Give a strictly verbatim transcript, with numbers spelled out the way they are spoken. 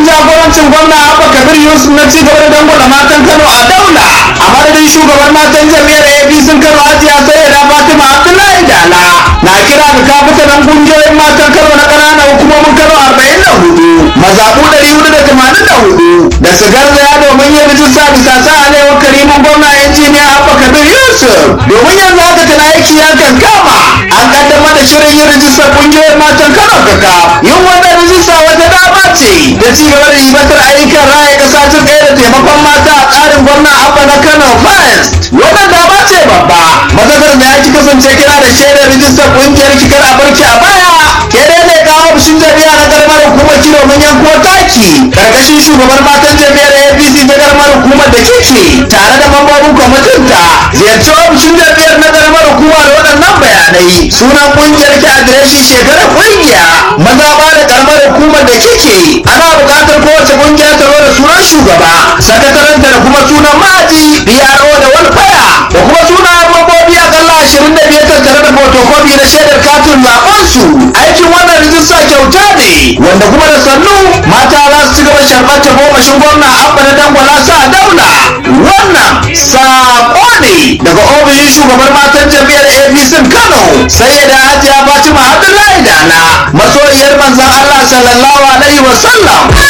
ƙarƙashin jagorancin gwamna Abba Kabir Yusuf na ci gaba da dangwala matan Kano a daula a madadin shugaban matan jami'ar A P C Kano Hajiya Sayyida Fatima Abdullahi Dala na kira ga kafitanan kungiyoyin matan Kano na ƙananan hukumomin Kano arba'in da hudu mazaɓu ɗari hudu da tamanin da hudu da su garzaya domin yin rijista bisa sa alewar karimin gwamna injiniya Abba Kabir Yusuf domin yanzu haka tana aiki ya kankama an kaddamar da shirin yin rijistar kungiyoyin matan Kano kaka yin wannan rijista wata dama ce da ci gaba da ribatar ayyukan raya ƙasa ta ɗaya da taimakon mata a tsarin gwamna Abba na Kano First wannan dama ce babba matakar da ya ki kasance kira da shaidar rijistar kungiyar ki kar a barki a baya ke dai ne kawo ofishin jami'a na garmar hukumar ki domin yanko taki karkashin shugaban matan jami'ar A P C ta garmar hukumar da kike tare da mambobin kwamitin ta ziyarci ofishin jami'ar na garmar hukuma da waɗannan bayanai sunan kungiyar ki adireshi shekarar kungiya maza ba da karamar hukumar da kike ana buƙatar kowace kungiya ta zo da sunan shugaba sakataranta da kuma sunan ma'aji P R O da walfaya da kuma sunayen mambobi akalla ashirin da biyar tattare da fotokofi na shaidar katin zaben su aikin wannan rijista kyauta ne wanda kuma da sannu mata za su ci gaba sharɓar tagomashin gwamna Abba na dangwala sa daula wannan saƙo ne daga ofishin shugabar matan jami'ar A P C Kano Sayyida Hajiya Fatima Abdullahi Dala masoyiyar manzon Allah sallallahu alaihi wasallam.